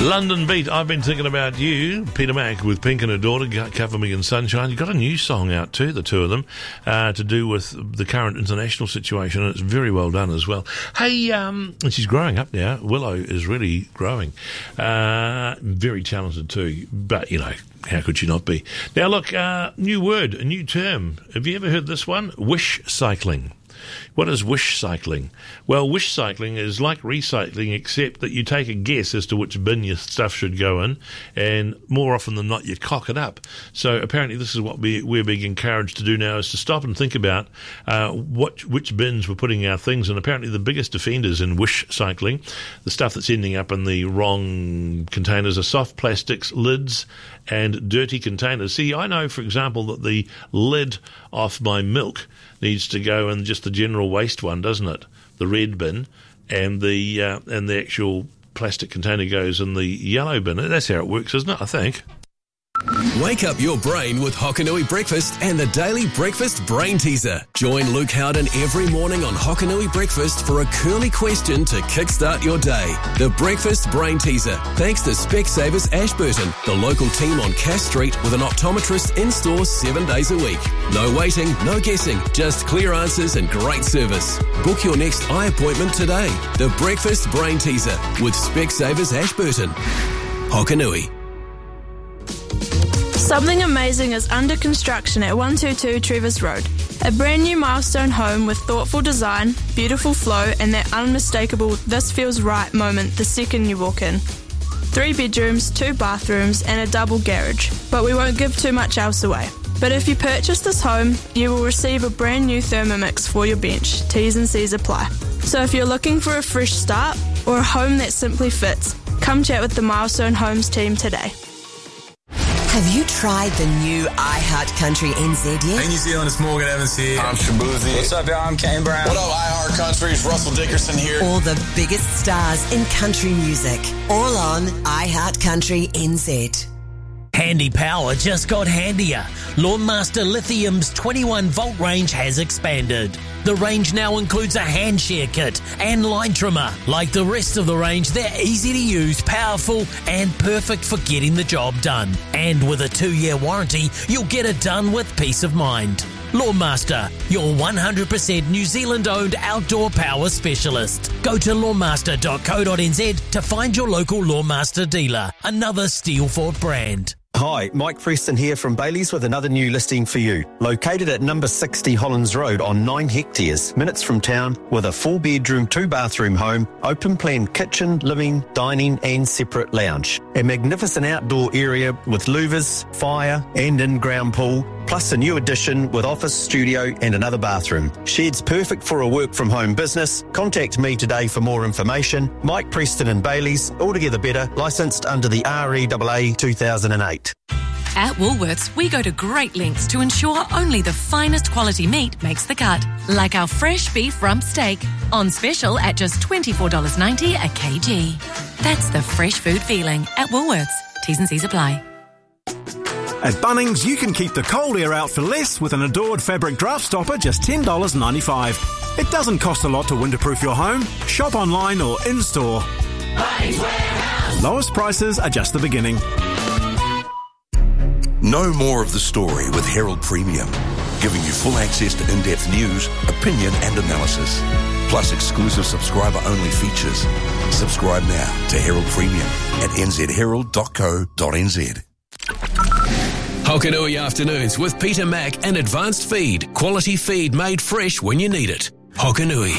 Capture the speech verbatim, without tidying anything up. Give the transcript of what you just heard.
London Beat, I've been thinking about you. Peter Mac with Pink and her daughter, Cover Me in Sunshine. You've got a new song out too, the two of them, uh, to do with the current international situation, and it's very well done as well. Hey, um, and she's growing up now. Willow is really growing. Uh, very talented too, but, you know, how could she not be? Now, look, uh, new word, a new term. Have you ever heard this one? Wish cycling. What is wish cycling? Well, wish cycling is like recycling, except that you take a guess as to which bin your stuff should go in, and more often than not, you cock it up. So apparently this is what we, we're being encouraged to do now, is to stop and think about uh, what which bins we're putting our things in. Apparently the biggest offenders in wish cycling, the stuff that's ending up in the wrong containers, are soft plastics, lids, and dirty containers. See, I know, for example, that the lid off my milk needs to go in just the general waste one, doesn't it? The red bin, and the uh, and the actual plastic container goes in the yellow bin. That's how it works, isn't it? I think. Wake up your brain with Hokanui Breakfast and the Daily Breakfast Brain Teaser. Join Luke Howden every morning on Hokanui Breakfast for a curly question to kickstart your day. The Breakfast Brain Teaser, thanks to Specsavers Ashburton, the local team on Cass Street with an optometrist in-store seven days a week. No waiting, no guessing, just clear answers and great service. Book your next eye appointment today. The Breakfast Brain Teaser with Specsavers Ashburton. Hokanui. Something amazing is under construction at one twenty-two Trevis Road. A brand new milestone home with thoughtful design, beautiful flow, and that unmistakable "this feels right" moment the second you walk in. Three bedrooms, two bathrooms, and a double garage. But we won't give too much else away. But if you purchase this home, you will receive a brand new Thermomix for your bench. T's and C's apply. So if you're looking for a fresh start or a home that simply fits, come chat with the Milestone Homes team today. Have you tried the new iHeart Country N Z yet? Hey, New Zealand, it's Morgan Evans here. I'm Shabuzi. What's up, y'all? I'm Kane Brown. What up, iHeart Country? It's Russell Dickerson here. All the biggest stars in country music, all on iHeart Country N Z. Handy Power just got handier. Lawnmaster Lithium's twenty-one volt range has expanded. The range now includes a hand shear kit and line trimmer. Like the rest of the range, they're easy to use, powerful, and perfect for getting the job done. And with a two-year warranty, you'll get it done with peace of mind. Lawnmaster, your one hundred percent New Zealand-owned outdoor power specialist. Go to lawnmaster dot co dot n z to find your local Lawnmaster dealer. Another Steelfort brand. Hi, Mike Preston here from Bailey's with another new listing for you. Located at number sixty Hollands Road on nine hectares, minutes from town, with a four-bedroom, two-bathroom home, open-plan kitchen, living, dining and separate lounge. A magnificent outdoor area with louvers, fire and in-ground pool, plus a new addition with office, studio and another bathroom. Shed's perfect for a work-from-home business. Contact me today for more information. Mike Preston and Bailey's, altogether better, licensed under the R E A A two thousand eight. At Woolworths, we go to great lengths to ensure only the finest quality meat makes the cut. Like our fresh beef rump steak, on special at just twenty-four dollars ninety a kg. That's the fresh food feeling at Woolworths. T's and C's apply. At Bunnings, you can keep the cold air out for less with an Adored fabric draft stopper, just ten dollars ninety-five. It doesn't cost a lot to winterproof your home. Shop online or in-store. Bunnings Warehouse. Lowest prices are just the beginning. Know more of the story with Herald Premium, giving you full access to in-depth news, opinion and analysis, plus exclusive subscriber-only features. Subscribe now to Herald Premium at n z herald dot co dot n z. Hokanui Afternoons with Peter Mac and Advanced Feed. Quality feed made fresh when you need it. Hokanui.